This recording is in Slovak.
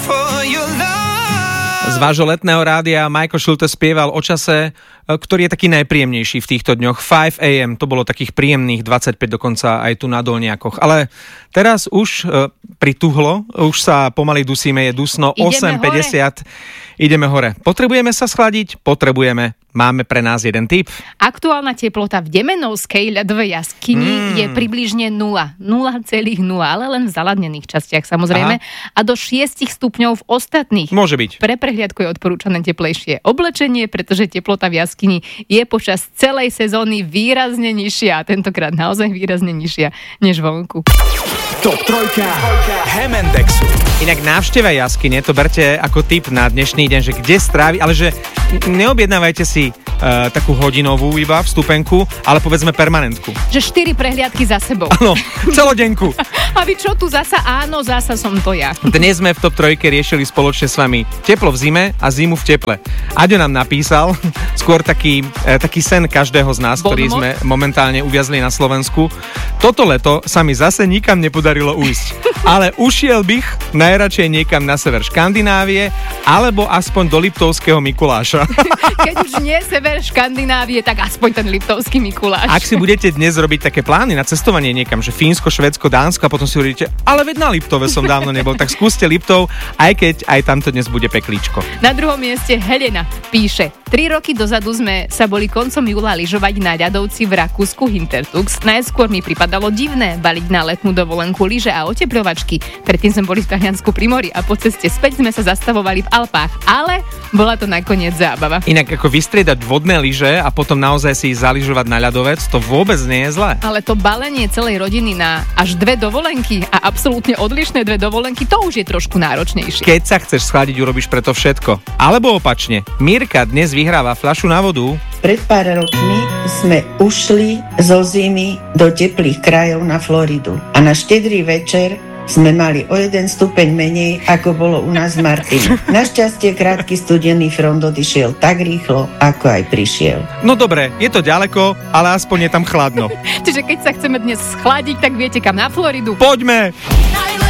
Z vášho letného rádia Michael Schulte spieval o čase, ktorý je taký najpríjemnejší v týchto dňoch. 5 AM, to bolo takých príjemných 25 dokonca aj tu na Dolniakoch. Ale teraz už prituhlo, už sa pomaly dusíme, je dusno, 8:50. Ideme hore. Potrebujeme sa schladiť? Potrebujeme. Máme pre nás jeden tip. Aktuálna teplota v Demenovskej ľadovej jaskyni je približne 0,0, ale len v zaladnených častiach samozrejme. Aha. A do 6 stupňov v ostatných. Môže byť. Pre prehliadku je odporúčané teplejšie oblečenie, pretože teplota v jaskyni je počas celej sezóny výrazne nižšia. A tentokrát naozaj výrazne nižšia než vonku. Top 3 Hemendexu. Inak návšteva jaskyne, to berte ako tip na dnešný deň, že kde strávi, ale že neobjednávajte si takú hodinovú iba vstupenku, ale povedzme permanentku. Že 4 prehliadky za sebou. Áno, celodenku. A vy čo tu zasa? Áno, zasa som to ja. Dnes sme v Top 3 riešili spoločne s vami teplo v zime a zimu v teple. Aďo nám napísal skôr taký sen každého z nás, ktorý sme momentálne uviazli na Slovensku. Toto leto sa mi zase nikam nepodarilo ujsť. Ale ušiel bych najradšej niekam na sever Škandinávie alebo aspoň do Liptovského Mikuláša. Keď už nie sever Škandinávie, tak aspoň ten Liptovský Mikuláš. Ak si budete dnes robiť také plány na cestovanie niekam, že Fínsko, Švédsko, Dánsko a potom si hovoríte, ale veď na Liptove som dávno nebol, tak skúste Liptov, aj keď aj tamto dnes bude peklíčko. Na druhom mieste Helena píše: 3 roky dozadu sme sa boli koncom júla lyžovať na ľadovci v Rakúsku Hintertux. Najskôr mi pripadalo divné baliť na letnú dovolenku lyže a otepľovačky. Predtým sme boli v Taliansku pri mori a po ceste späť sme sa zastavovali v Alpách, ale bola to nakoniec zábava. Inak ako vystriedať vodné lyže a potom naozaj si zaližovať na ľadovec, to vôbec nie je zlé. Ale to balenie celej rodiny na až 2 dovolenky a absolútne odlišné 2 dovolenky, to už je trošku náročnejšie. Keď sa chceš schladiť, urobíš preto všetko. Alebo opačne. Mirka dnes vyhráva fľašu na vodu. Pred pár rokmi sme ušli zo zimy do teplých krajov na Floridu. A na štedrý večer sme mali o 1 stupeň menej, ako bolo u nás v Martine. Našťastie krátky studený front odišiel tak rýchlo, ako aj prišiel. No dobre, je to ďaleko, ale aspoň je tam chladno. Čiže keď sa chceme dnes schladiť, tak viete kam? Na Floridu. Poďme!